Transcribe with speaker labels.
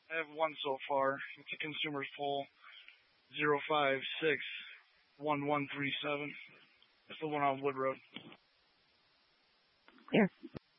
Speaker 1: I have one so far. It's a consumer's poll, 0561137. It's the one on Wood Road.
Speaker 2: Here.